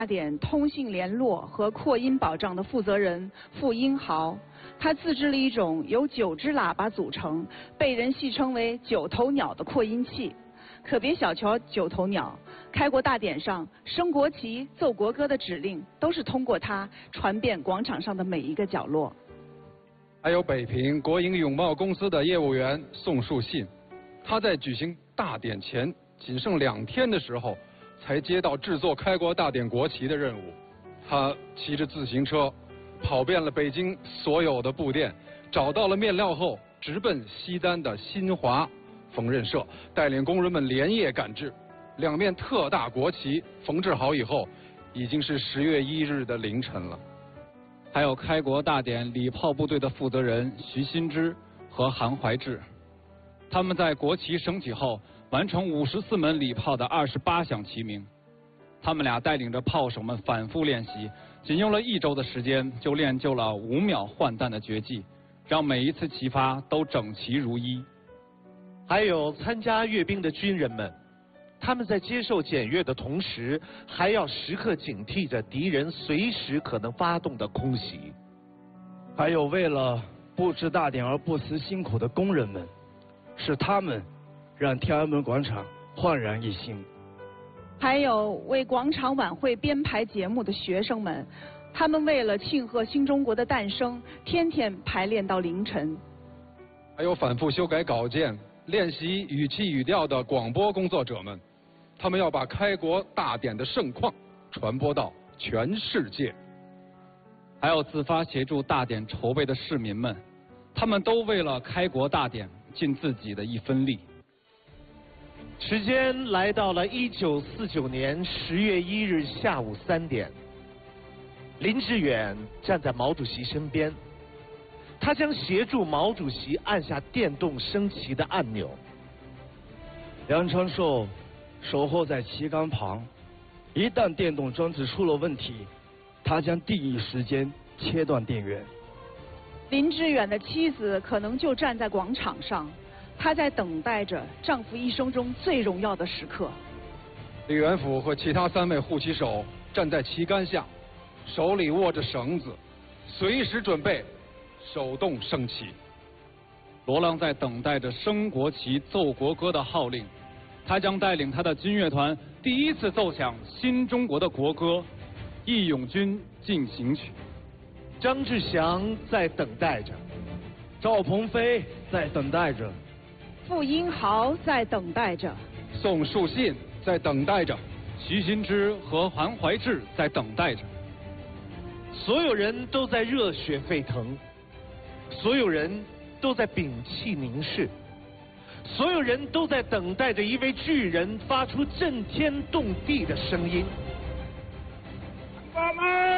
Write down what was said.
大典通信联络和扩音保障的负责人傅英豪，他自制了一种由9只喇叭组成，被人戏称为“9头鸟”的扩音器。可别小瞧9头鸟，开国大典上升国旗、奏国歌的指令，都是通过它传遍广场上的每一个角落。 还有北平国营永茂公司的业务员宋树信，他在举行大典前仅剩2天的时候，才接到制作开国大典国旗的任务。他骑着自行车，跑遍了北京所有的布店，找到了面料后，直奔西单的新华缝纫社，带领工人们连夜赶制。2面特大国旗缝制好以后，已经是10月1日的凌晨了。 还有开国大典礼炮部队的负责人徐新之和韩怀志，他们在国旗升起后完成54门礼炮的28响齐鸣。他们俩带领着炮手们反复练习，仅用了1周的时间就练就了5秒换弹的绝技，让每一次齐发都整齐如一。 还有参加阅兵的军人们，他们在接受检阅的同时，还要时刻警惕着敌人随时可能发动的空袭。 还有为了布置大典而不辞辛苦的工人们，是他们让天安门广场焕然一新。 还有为广场晚会编排节目的学生们，他们为了庆贺新中国的诞生，天天排练到凌晨。 还有反复修改稿件、练习语气语调的广播工作者们，他们要把开国大典的盛况传播到全世界。 还有自发协助大典筹备的市民们，他们都为了开国大典尽自己的一分力。 时间来到了1949年10月1日下午3点，林志远站在毛主席身边，他将协助毛主席按下电动升旗的按钮。 梁昌寿守候在旗杆旁，一旦电动装置出了问题，他将第一时间切断电源。 林志远的妻子可能就站在广场上，她在等待着丈夫一生中最荣耀的时刻。 李元甫和其他3位护旗手站在旗杆下，手里握着绳子，随时准备手动升旗。 罗浪在等待着升国旗、奏国歌的号令，他将带领他的军乐团第一次奏响新中国的国歌《义勇军进行曲》。 张志祥在等待着， 赵鹏飞在等待着， 傅英豪在等待着， 宋树信在等待着， 徐新之和韩怀志在等待着。 所有人都在热血沸腾，所有人都在屏气凝视，所有人都在等待着一位巨人发出震天动地的声音。 我们